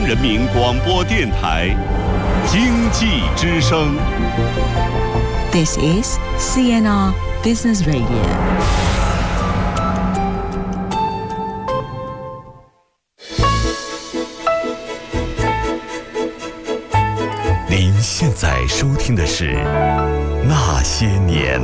人民广播电台经济之声。 This is CNR Business Radio。 您现在收听的是《那些年》。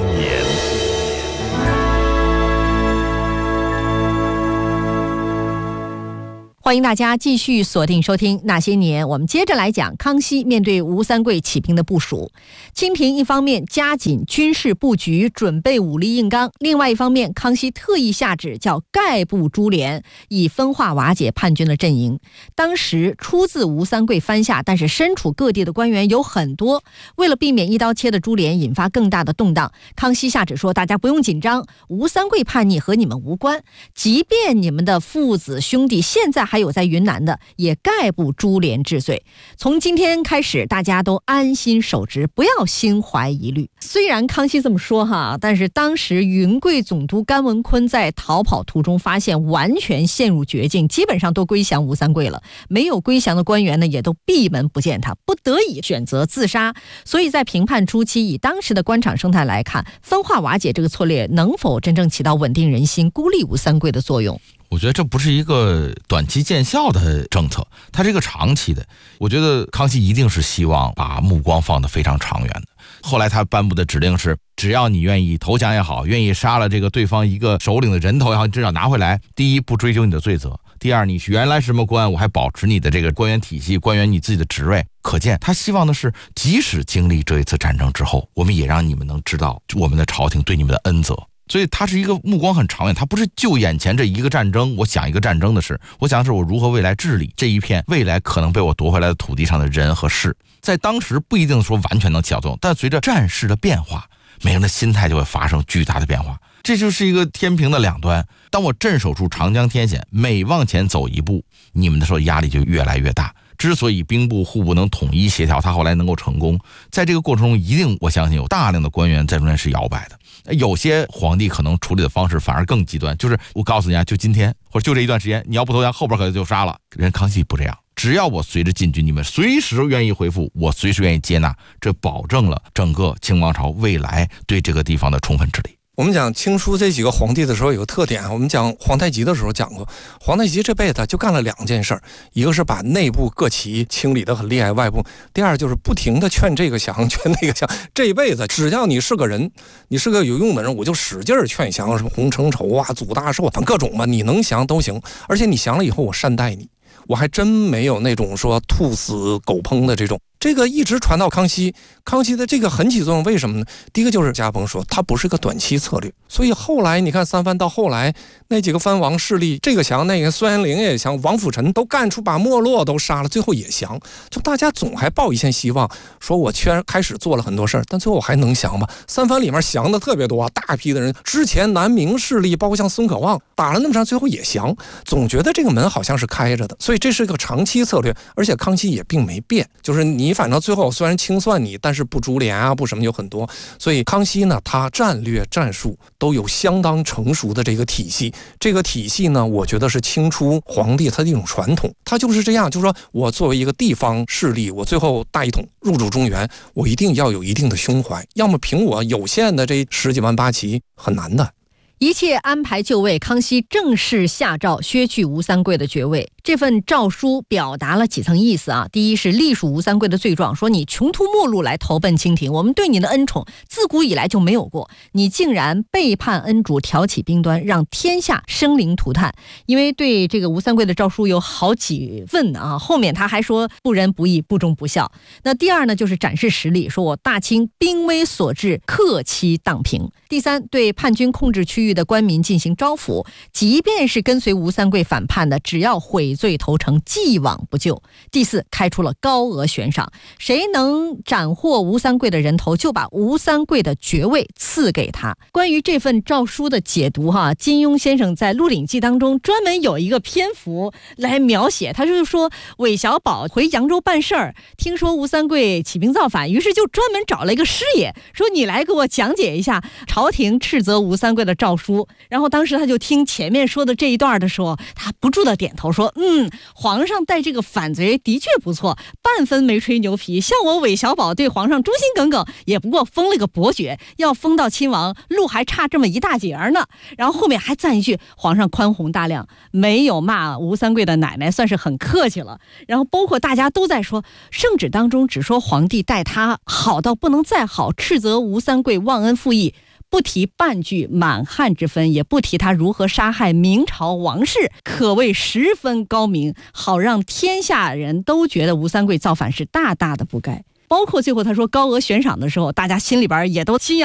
欢迎大家继续锁定收听《那些年》，我们接着来讲康熙面对吴三桂起兵的部署。清廷一方面加紧军事布局，准备武力硬刚；另外一方面，康熙特意下旨叫概部株连，以分化瓦解叛军的阵营。当时出自吴三桂藩下，但是身处各地的官员有很多，为了避免一刀切的株连引发更大的动荡，康熙下旨说：大家不用紧张，吴三桂叛逆和你们无关，即便你们的父子兄弟现在还有在云南的，也概不株连治罪。从今天开始，大家都安心守职，不要心怀疑虑。虽然康熙这么说哈，但是当时云贵总督甘文坤在逃跑途中发现完全陷入绝境，基本上都归降吴三桂了。没有归降的官员呢，也都闭门不见他，不得已选择自杀。所以在平叛初期，以当时的官场生态来看，分化瓦解这个策略能否真正起到稳定人心、孤立吴三桂的作用？ 我觉得这不是一个短期见效的政策，它是一个长期的。我觉得康熙一定是希望把目光放得非常长远的。后来他颁布的指令是，只要你愿意投降也好，愿意杀了这个对方一个首领的人头也好，你至少拿回来。第一，不追究你的罪责；第二，你原来什么官，我还保持你的这个官员体系、官员你自己的职位。可见他希望的是，即使经历这一次战争之后，我们也让你们能知道我们的朝廷对你们的恩泽。所以他是一个目光很长远，他不是就眼前这一个战争，我想一个战争的事，我想的是我如何未来治理这一片未来可能被我夺回来的土地上的人和事。在当时不一定说完全能起到作用，但随着战事的变化，每个人的心态就会发生巨大的变化。这就是一个天平的两端。当我镇守住长江天险，每往前走一步，你们的时候压力就越来越大。之所以兵部户部能统一协调，他后来能够成功，在这个过程中一定我相信有大量的官员在中间是摇摆的。有些皇帝可能处理的方式反而更极端，就是我告诉你啊，就今天或者就这一段时间，你要不投降，后边可能就杀了。人康熙不这样，只要我随着进军，你们随时愿意回复，我随时愿意接纳，这保证了整个清王朝未来对这个地方的充分治理。 我们讲清初这几个皇帝的时候有个特点，我们讲皇太极的时候讲过，皇太极这辈子就干了两件事，一个是把内部各旗清理得很厉害，外部第二就是不停地劝这个降劝那个降。这一辈子只要你是个人，你是个有用的人，我就使劲劝降，什么洪承畴啊、祖大寿，反正各种嘛，你能降都行，而且你降了以后我善待你，我还真没有那种说兔死狗烹的这种。这个一直传到康熙，康熙的这个很起作用，为什么呢？第一个就是家鹏说，它不是个短期策略，所以后来你看三藩到后来那几个藩王势力，这个降那个，孙元龄也降，王辅臣都干出把没落都杀了，最后也降，就大家总还抱一线希望，说我开始做了很多事儿，但最后我还能降吗？三藩里面降的特别多啊，大批的人，之前南明势力包括像孙可望打了那么长，最后也降，总觉得这个门好像是开着的，所以这是个长期策略，而且康熙也并没变，就是你反正最后虽然清算你，但是不株连啊，不什么有很多，所以康熙呢，他战略战术都有相当成熟的这个体系。这个体系呢，我觉得是清初皇帝他的一种传统，他就是这样，就是说我作为一个地方势力，我最后大一统入主中原，我一定要有一定的胸怀，要么凭我有限的这十几万八旗很难的。 一切安排就位，康熙正式下诏削去吴三桂的爵位。这份诏书表达了几层意思啊？第一是隶属吴三桂的罪状，说你穷途末路来投奔清廷，我们对你的恩宠自古以来就没有过，你竟然背叛恩主，挑起兵端，让天下生灵涂炭。因为对这个吴三桂的诏书有好几份啊，后面他还说不仁不义，不忠不孝。那第二呢，就是展示实力，说我大清兵危所至，克期荡平。第三，对叛军控制区域的官民进行招抚，即便是跟随吴三桂反叛的，只要悔罪投诚，既往不咎。第四，开出了高额悬赏，谁能斩获吴三桂的人头，就把吴三桂的爵位赐给他。关于这份诏书的解读金庸先生在《鹿鼎记》当中专门有一个篇幅来描写，他就是说韦小宝回扬州办事儿，听说吴三桂起兵造反，于是就专门找了一个师爷，说你来给我讲解一下朝廷斥责吴三桂的诏诏书。然后当时他就听前面说的这一段的时候，他不住的点头说，皇上带这个反贼的确不错，半分没吹牛皮。像我韦小宝对皇上忠心耿耿，也不过封了个伯爵，要封到亲王路还差这么一大截呢。然后后面还赞一句，皇上宽宏大量，没有骂吴三桂的奶奶，算是很客气了。然后包括大家都在说，圣旨当中只说皇帝待他好到不能再好，斥责吴三桂忘恩负义，不提半句满汉之分，也不提他如何杀害明朝王室，可谓十分高明，好让天下人都觉得吴三桂造反是大大的不该。包括最后他说高额悬赏的时候，大家心里边也都心痒。